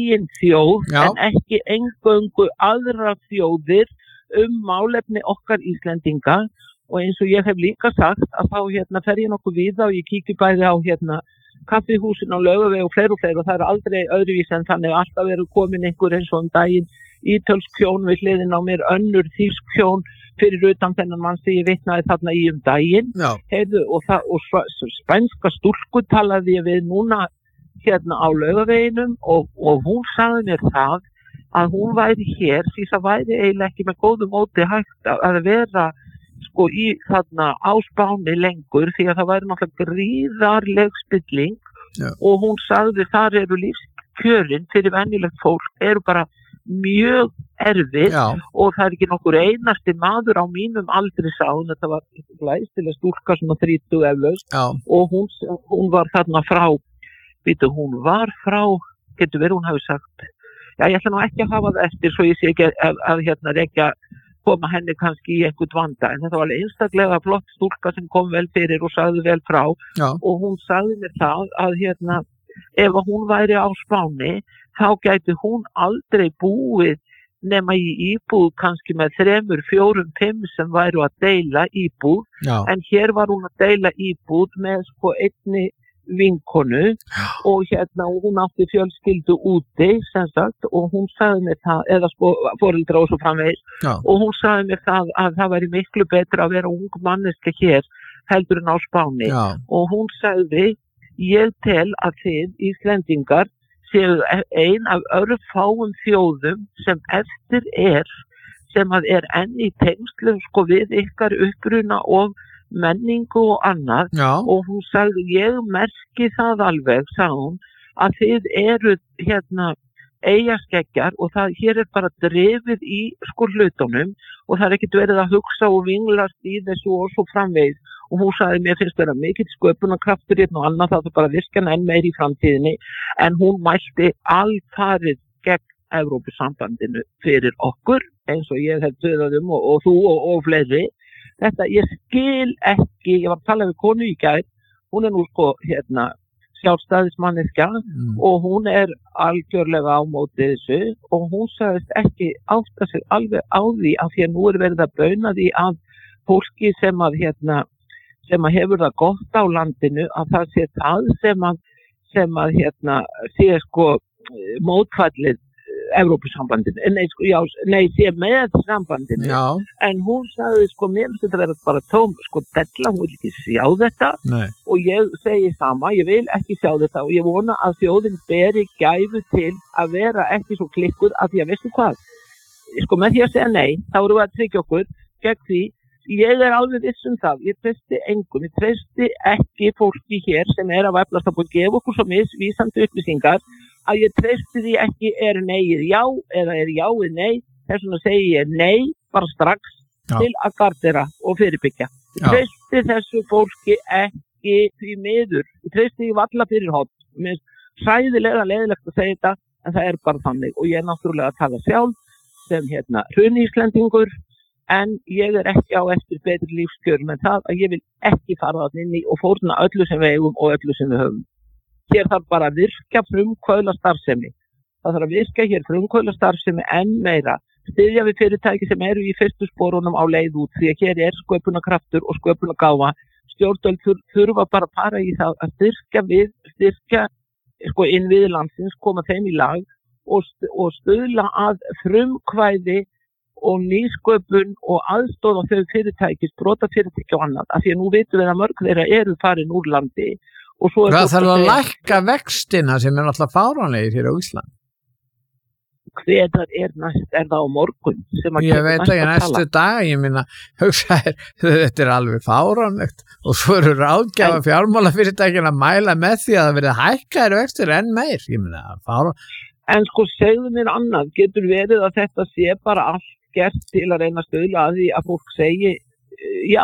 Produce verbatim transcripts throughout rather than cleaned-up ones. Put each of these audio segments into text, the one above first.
eigin þjóð Já. en ekki eingöngu aðra þjóðir um málefni okkar Íslendinga og eins og ég hef líka sagt að þá hérna fer ég nokkuð víða og ég kíki bæði á hérna kaffihúsin á Laugavegi og fleiri og fleiri og það er aldrei öðruvísi en þannig að alltaf eru komin einhver eins og um daginn ítölsk hjón við hliðin á mér, önnur þýsk hjón fyrir utan þennan mann sem ég vitnaði þarna í um daginn. Heyrðu, og, það, og svo, spænska stúlku talaði ég við núna hérna á Laugaveginum og, og hún sagði mér það að hún væri hér því það væri eiginlega ekki með góðu móti hægt að vera sko í þarna á Spáni lengur því að það væri náttúrulega gríðarleg spilling Já. og hún sagði þar eru lífskjörin fyrir venjulegt fólk eru bara mjög erfið Já. og það er ekki nokkur einasti maður á mínum aldri sá þetta var glæsileg stúlka sem var þrítug eflaust og hún, hún var þarna frá býtu, hún var frá getur verið hún hafi sagt já ég ætla nú ekki að hafa það eftir svo ég sé ekki að, að, að hérna rekja koma henni kannski í einhvern vanda en þetta var alveg einstaklega flott stúlka sem kom vel fyrir og sagði vel frá Já. og hún sagði mér það að hérna ef hún væri á Spáni þá gæti hún aldrei búið nema í íbúð kannski með þremur, fjórum, fimm sem væru að deila íbúð Já. en hér var hún að deila íbúð með sko einni vinkonu og hérna og hún átti fjölskyldu úti sem sagt og hún sagði mér það eða sko foreldra og svo framvegis Já. og hún sagði mér það að það væri miklu betra að vera ung manneska hér heldur en á Spáni Já. og hún sagði ég tel að þið Íslendingar séu ein af örfáum þjóðum sem eftir er sem að er enn í tengslum sko við ykkar uppruna og menningu og annað Já. og hún sagði ég merki það alveg sagði hún að þið eru hérna eigaskeggjar og það hér er bara drifið í sko hlutunum og það er ekkert verið að hugsa og vinglast í þessu og svo framvegis og hún sagði mér finnst vera mikill sköpunarkraftur hérna og annað það er bara virkjan enn meir í framtíðinni en hún mælti alfarið gegn Evrópusambandinu fyrir okkur eins og ég hef töðað um og, og þú og, og fleiri þetta ég skil ekki ég var að tala við konu í gær hún er nú sko hérna sjálfstæðismanneskja mm. og hún er algjörlega á móti þessu og hún sagðist ekki átta sig alveg á því af því að nú er verið að bauna því að fólki sem að hérna sem að hefur það gott á landinu að það sé það sem að sem að hérna sé sko mótfallið Evrópusambandinu, nei, sko, já, nei, sé með sambandinu, já. En hún sagði, sko, mér finnst þetta vera bara tóm, sko, della, hún vil ekki sjá þetta nei. Og ég segi sama, ég vil ekki sjá þetta og ég vona að þjóðin beri gæfu til að vera ekki svo klikkuð að því að veistu hvað, sko, með því að segja nei, þá erum við að tryggja okkur gegn því, ég er alveg viss um það, ég treysti engum, ég treysti ekki fólki hér sem er að væflast að búið að gefa okkur svo misvísandi upplýsingar að ég treysti því ekki er neyið já eða er jáið nei þess vegna segi ég nei bara strax já. Til að gardera og fyrirbyggja ég treysti þessu fólki ekki því miður ég treysti því valla fyrir hótt mér sæðilega leiðilegt að segja þetta en það er bara þannig og ég er náttúrulega að tala sjálf sem hérna hrunníslendingur en ég er ekki á eftir betri lífskjör með það að ég vil ekki fara þarna inn í og fórna öllu sem við eigum og öllu sem við höfum hér þarf bara að virka frumkvöðla starfsemi. Það þarf að virka hér frumkvöðla starfsemi enn meira. Styðja við fyrirtæki sem eru í fyrstu sporunum á leið út því að hér er sköpunarkraftur og sköpunargáfa. Stjórnvöld þurfa bara að fara í það að styrkja við, styrkja sko innviði landsins, koma þeim í lag og, og stuðla að frumkvæði og nýsköpun og aðstoða þau fyrirtæki, sprota fyrirtæki og annað. Af því að nú vitum við að mörg þeirra eru farin úr landi. Það þarf að lækka vextina sem er alltaf fáránlegir hér á Ísland. Hvenær er næst, er það á morgun? Ég veit ekki næstu dag, ég minna, hugsa er, þetta er alveg fáránlegt og svo eru ráðgjafa fjármálafyrirtækin að mæla með því að það verið hækkaðir vextir enn meir, ég minna, fáránlegt. En sko, segðu mér annað, getur verið að þetta sé bara allt gert til að reyna að stuðla að því að fólk segi já?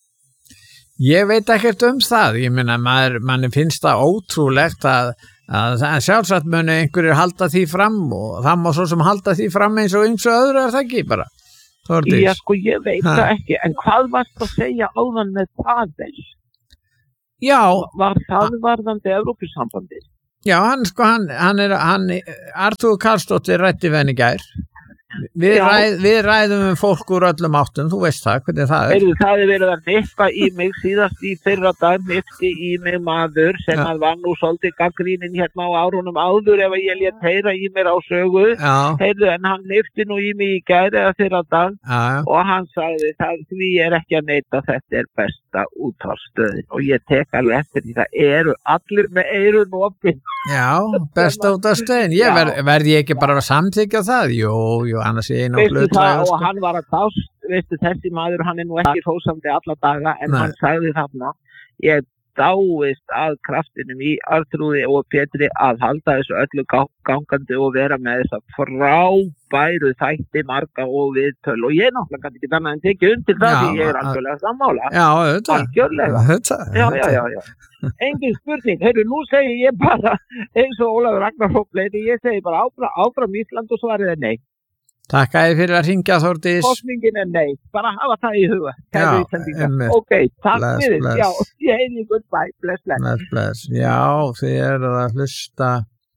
Ég veit ekkert um það, ég meina maður, manni finnst það ótrúlegt að, að, að sjálfsagt muni einhverjir halda því fram og það má svo sem halda því fram eins og eins og öðru er það ekki bara. Þórdís. Já sko ég veit ha. Það ekki, en hvað varst að segja áðan með Pavel? Já. Var það varðandi Evrópusambandið? Já, hann sko, hann, hann er, hann, Arthur Karlsdóttir rætti við henni í gær. Við, ræð, við ræðum um fólk úr öllum áttum, þú veist það, hvernig það er. Heyrðu, það er verið að nippa í mig síðast í fyrra dag, nippti í mig maður sem að var nú svolítið gagnrýnin hérna á árunum áður ef ég lét heyra í mér á sögu. Já. Heyrðu, en hann nippti nú í mig í gær eða fyrra dag Já. og hann sagði það, því er ekki að neita, þetta er besta útvarpsstöðin og ég tek alveg eftir því það eru allir með eyrun opin. Já, besta útvarpsstöðin. Ég verð verð ég ekki bara að samþykja það? Jú, jú. Annars ég einu á veistu það hlutlæg og hann var að tást, veistu þessi maður, hann er nú ekki hrósandi alla daga en Nei. hann sagði þarna, ég dáist að kraftinum í Artrúði og Pétri að halda þessu öllu gangandi og vera með þess að frábæru þætti marga og viðtöl og ég náttúrulega kann ekki annað en tekið undir það því ég er algjörlega sammála. Já, auðvitað. Algjörlega. Auðvitað. Já, já, já, já. Engin spurning, heyrðu, nú segi ég bara eins og Ólafur Ragnar Fókleiti, ég segi bara áfram, áfram Ísland og svarið er nei. Takk að þið fyrir að hringja, Þórdís. Kosningin er nei, bara hafa það í huga. Já, einmitt. Ok, takk bless, fyrir. bless. Já, ég heiti goodbye, bless, bless. Bless, bless. Já, þið eru að hlusta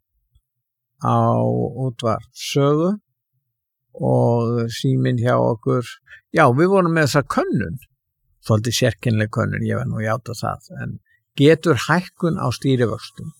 á útvarpssögu og síminn hjá okkur. Já, við vorum með þessa könnun, svolítið sérkennileg könnun, ég verð nú játa það, en getur hækkun á stýrivöxtum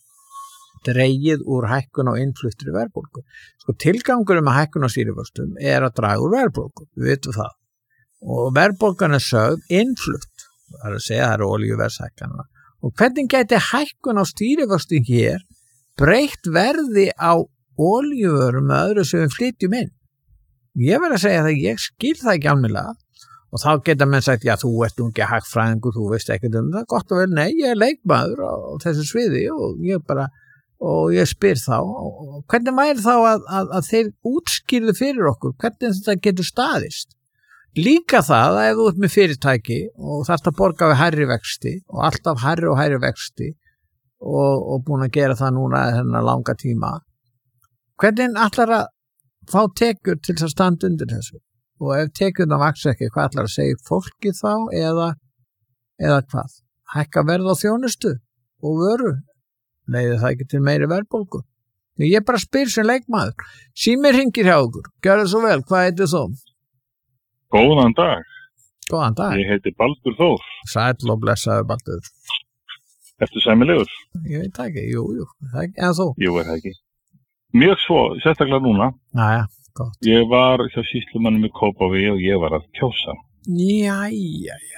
dregið úr hækkun á innfluttri verðbólgu. Sko tilgangur með hækkun á stýrivöxtum er að draga úr verðbólgu, við veitum það. Og verðbólgan er sögð innflutt, það er að segja það eru olíuverðshækkanna. Og hvernig gæti hækkun á stýrivöxtum hér breytt verði á olíuvörum með öðru sem við flytjum inn? Ég verð að segja það, ég skil það ekki almennilega. Og þá geta menn sagt, já, þú ert ungi hagfræðingur, þú veist ekkert um það, gott og vel, nei, ég er leikmaður á, á þessu sviði og ég bara og ég spyr þá, hvernig væri þá að, að, að þeir útskýrðu fyrir okkur, hvernig þetta getur staðist? Líka það að ef þú ert með fyrirtæki og þarft að borga við hærri vexti og alltaf hærri og hærri vexti og, og búin að gera það núna þennan langa tíma, hvernig ætlar að fá tekjur til að standa undir þessu? Og ef tekjurna vaks ekki, hvað ætlar að segja fólki þá eða, eða hvað? Hækka verð á þjónustu og vöru? Leiði það ekki til meiri verðbólgu? Ég bara spyr sem leikmaður. Símir hringir hjá okkur. Gjörðu svo vel, hvað heitir þú? Góðan dag. Góðan dag. Ég heiti Baldur Þór. Sæll og blessaður Baldur. Ertu sæmilegur? Ég veit ekki, jú, jú. Það ekki, en þú? Jú, er það ekki. Mjög svo, sérstaklega núna. Næja, gott. Ég var hjá sýslumannum í Kópavogi og ég var að kjósa. Jæja, já.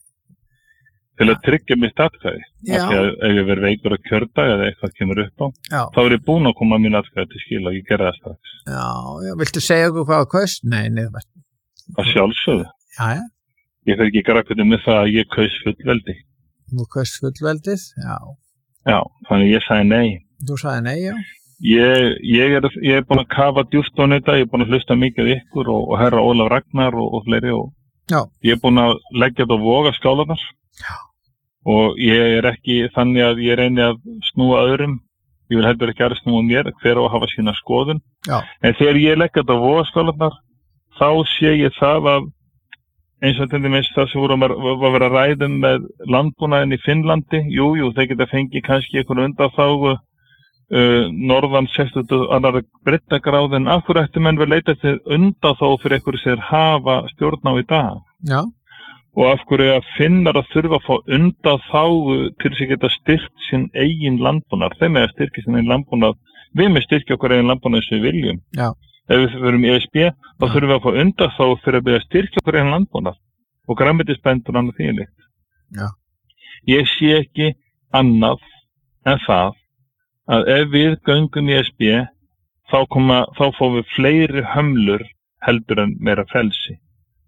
Til að tryggja mitt atkvæði. Já. Af því að ef ég verð veikur að kjördag eða eitthvað kemur upp á, Já. þá er ég búin að koma mín atkvæði til skila og ég gerði það strax. Já, já, viltu segja okkur hvað á kaust? Nei, neður. Það sjálfsögðu. Jæja, Ég fer ekki grafið með það að ég kaus fullveldi. þú kaust fullveldið? Já. Já, þannig ég sagði nei. Þú sagði nei, já. Ég, ég, er, ég er búin að kafa djúpt á þetta, ég er búin að hlusta mikið ykkur og, og herra Ólaf Ragnar og, og fleiri og Já. ég er búin að leggja þetta á voga skálarnar. Já. Og ég er ekki þannig að ég reyni að snúa öðrum, ég vil heldur ekki aðra snúa mér, hver á að hafa sína skoðun. Já. En þegar ég legg þetta á vogaskálarnar, þá sé ég það að eins og til dæmis það sem voru að vera að ræðum með landbúnaðinn í Finnlandi, jú, jú, þeir geta fengið kannski einhvern undanþágu uh, norðan sextugu annarra breiddargráðu, en af hverju ættu menn vel leita til undanþágu fyrir einhverju sem þeir hafa stjórn á í dag? Já. Og af hverju að Finnar að þurfa að fá undanþágu til þess að geta styrkt sinn eigin landbúnað, þeim með að styrkja sinn eigin landbúnað, við með styrkja okkur eigin landbúnað sem við viljum. Já. Ef við verum í E S B, þá Já. þurfum við að fá undanþágu fyrir að byrja að styrkja okkur eigin landbúnað og grænmetisbændur og annað þvíumlíkt. Já. Ég sé ekki annað en það að ef við göngum í E S B, þá, koma, þá fáum við fleiri hömlur heldur en meira frelsi.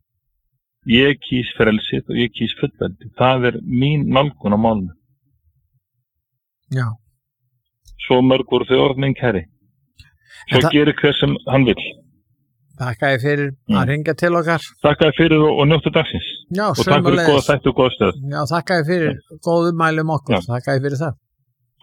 Ég kýs frelsið og ég kýs fullveldi. Það er mín nálgun á málinu. Já. Svo mörg voru þau orðin kæri. Svo það... gerir hver sem hann vill. Þakka ég fyrir mm. að ringa til okkar. Þakka ég fyrir og, og njóttu dagsins. Já, og takk fyrir góða þættu og góða stöð. Já, þakka ég fyrir góðum mælum okkur. Já. Þakka ég fyrir það.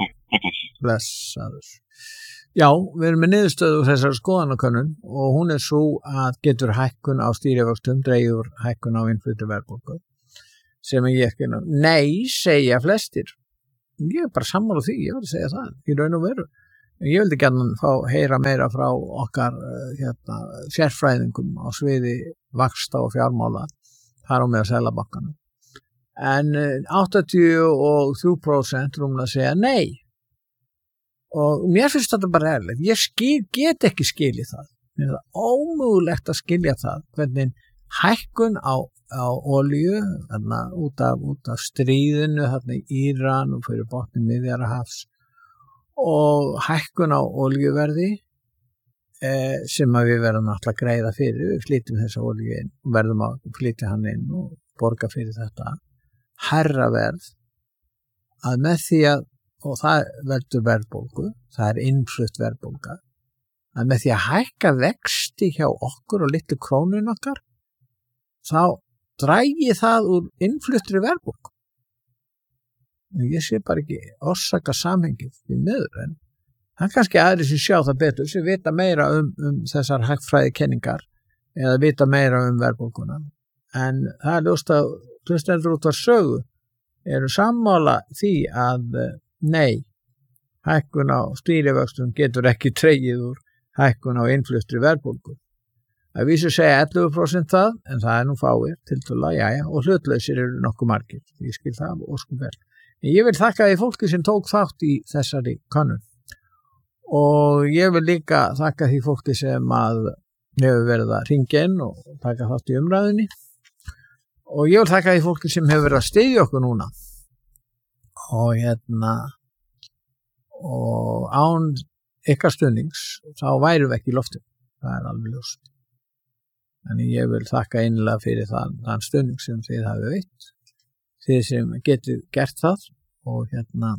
Blessaður. Já, við erum með niðurstöðu þessar skoðanakönnun og hún er svo að getur hækkun á stýrivöxtum dreigur hækkun á innfluttu verðbólgu sem ég ekki ná. Nei, segja flestir. ég er bara sammála því, ég vil segja það, í raun og veru. Ég vildi gjarnan fá heyra meira frá okkar hérna, sérfræðingum á sviði vaxta og fjármála, þar á með að Seðlabankanum. En áttatíu og þrjú prósent rúmlega segja nei. Og mér finnst þetta bara eðlilegt. Ég skil, get ekki skilið það. Mér er það ómögulegt að skilja það, hvernig hækkun á, á olíu, þarna, út, af, út af stríðinu þarna í Íran og fyrir botni Miðjarðarhafs, og hækkun á olíuverði eh, sem að við verðum alltaf að greiða fyrir, við flytjum þessa olíu inn og verðum að flytja hann inn og borga fyrir þetta hærra verð, að með því að, og það veldur verðbólgu, það er innflutt verðbólga, að með því að hækka vexti hjá okkur og litlu krónun okkar, þá drægi það úr innfluttri verðbólgu. Ég sé bara ekki orsaka samhengið í miður, en það er kannski aðri sem sjá það betur, sem vita meira um, um þessar hagfræði kenningar eða vita meira um verðbólguna. En það er ljóst að hlustendur út af sögu eru sammála því að nei, hækkun á stýrivöxtum getur ekki tregið úr hækkun á innfluttri verðbólgu. Að vísu segja ellefu prósent það, en það er nú fáir tiltölulega, jæja, og hlutlausir eru nokkuð margir. Ég skil það og sko vel. Ég vil þakka því fólki sem tók þátt í þessari könnun og ég vil líka þakka því fólki sem að hefur verið að hringja inn og taka þátt í umræðinni og ég vil þakka því fólki sem hefur verið að styðja okkur núna og hérna og án ykkar stuðnings þá værum við ekki í lofti, það er alveg ljóst. Þannig ég vil þakka einlega fyrir þann, þann stuðning sem þið hafið veitt, þið sem getið gert það og hérna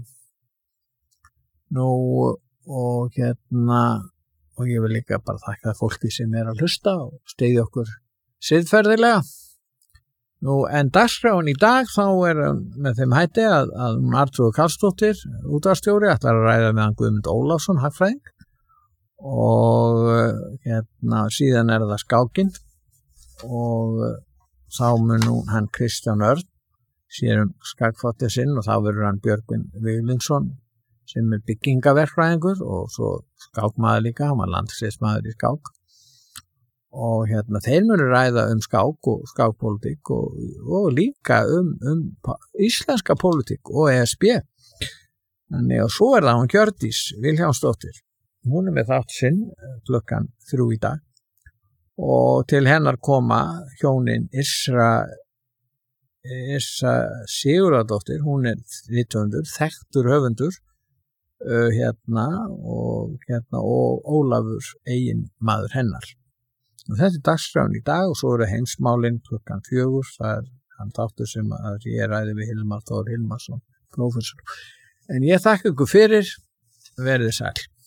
nú og hérna og ég vil líka bara þakka fólki sem er að hlusta og styðja okkur siðferðilega. Nú en dagskráin í dag þá er með þeim hætti að, að Arnþrúður Karlsdóttir, útvarpsstjóri, ætlar að ræða með hann Guðmund Ólafsson, hagfræðing og hérna síðan er það skákinn og þá mun nú hann Kristján Örn sér um skakfáttið sinn og þá verður hann Björgvin Viglingsson sem er byggingaverkfræðingur og svo skákmaður líka, hann var landsliðsmaður í skák og hérna þeir munu ræða um skák og skákpólitík og, og líka um, um íslenska pólitík og E S B. Þannig og svo er það hún Hjördís Vilhjálmsdóttir, hún er með þátt sinn klukkan þrjú í dag og til hennar koma hjónin Yrsa Yrsa Sigurðardóttir, hún er rithöfundur, þekktur höfundur uh, hérna og hérna og Ólafur eigin maður hennar. Og þetta er dagskráin í dag og svo eru heimsmálin klukkan fjögur, það er hann þáttur sem að ég ræði við Hilmar Þór Hilmarsson, prófessor. En ég þakka ykkur fyrir, verið sæl.